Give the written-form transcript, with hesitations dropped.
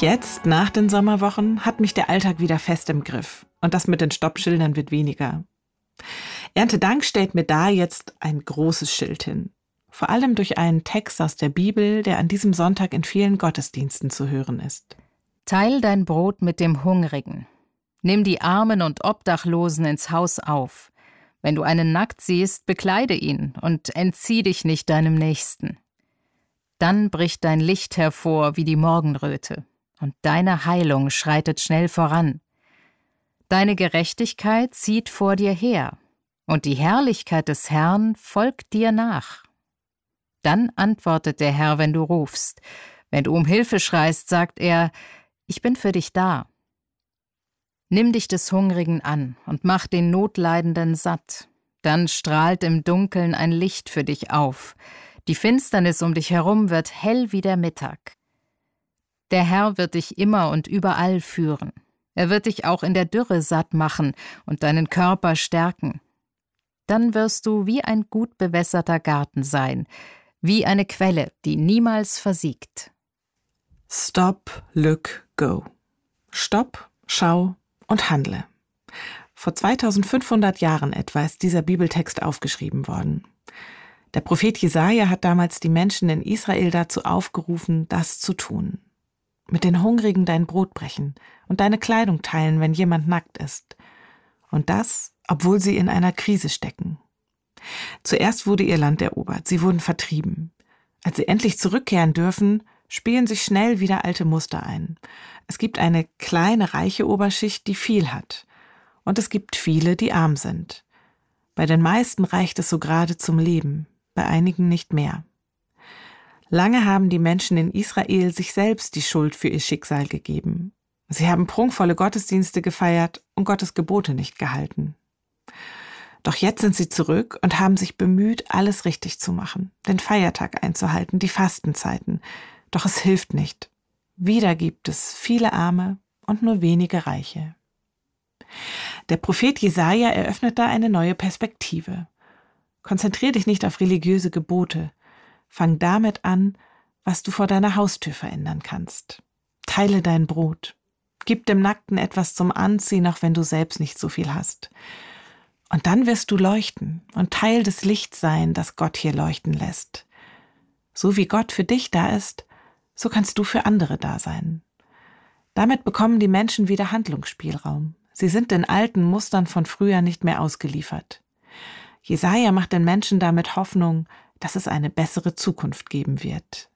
Jetzt, nach den Sommerwochen, hat mich der Alltag wieder fest im Griff. Und das mit den Stoppschildern wird weniger. Erntedank stellt mir da jetzt ein großes Schild hin. Vor allem durch einen Text aus der Bibel, der an diesem Sonntag in vielen Gottesdiensten zu hören ist. Teil dein Brot mit dem Hungrigen. Nimm die Armen und Obdachlosen ins Haus auf. Wenn du einen nackt siehst, bekleide ihn und entzieh dich nicht deinem Nächsten. Dann bricht dein Licht hervor wie die Morgenröte, und deine Heilung schreitet schnell voran. Deine Gerechtigkeit zieht vor dir her, und die Herrlichkeit des Herrn folgt dir nach. Dann antwortet der Herr, wenn du rufst. Wenn du um Hilfe schreist, sagt er, ich bin für dich da. Nimm dich des Hungrigen an und mach den Notleidenden satt. Dann strahlt im Dunkeln ein Licht für dich auf. Die Finsternis um dich herum wird hell wie der Mittag. Der Herr wird dich immer und überall führen. Er wird dich auch in der Dürre satt machen und deinen Körper stärken. Dann wirst du wie ein gut bewässerter Garten sein, wie eine Quelle, die niemals versiegt. Stop, look, go. Stopp, schau und handle. Vor 2500 Jahren etwa ist dieser Bibeltext aufgeschrieben worden. Der Prophet Jesaja hat damals die Menschen in Israel dazu aufgerufen, das zu tun. Mit den Hungrigen dein Brot brechen und deine Kleidung teilen, wenn jemand nackt ist. Und das, obwohl sie in einer Krise stecken. Zuerst wurde ihr Land erobert, sie wurden vertrieben. Als sie endlich zurückkehren dürfen, spielen sich schnell wieder alte Muster ein. Es gibt eine kleine, reiche Oberschicht, die viel hat. Und es gibt viele, die arm sind. Bei den meisten reicht es so gerade zum Leben, bei einigen nicht mehr. Lange haben die Menschen in Israel sich selbst die Schuld für ihr Schicksal gegeben. Sie haben prunkvolle Gottesdienste gefeiert und Gottes Gebote nicht gehalten. Doch jetzt sind sie zurück und haben sich bemüht, alles richtig zu machen, den Feiertag einzuhalten, die Fastenzeiten. Doch es hilft nicht. Wieder gibt es viele Arme und nur wenige Reiche. Der Prophet Jesaja eröffnet da eine neue Perspektive. Konzentrier dich nicht auf religiöse Gebote. Fang damit an, was du vor deiner Haustür verändern kannst. Teile dein Brot. Gib dem Nackten etwas zum Anziehen, auch wenn du selbst nicht so viel hast. Und dann wirst du leuchten und Teil des Lichts sein, das Gott hier leuchten lässt. So wie Gott für dich da ist, so kannst du für andere da sein. Damit bekommen die Menschen wieder Handlungsspielraum. Sie sind den alten Mustern von früher nicht mehr ausgeliefert. Jesaja macht den Menschen damit Hoffnung, dass es eine bessere Zukunft geben wird.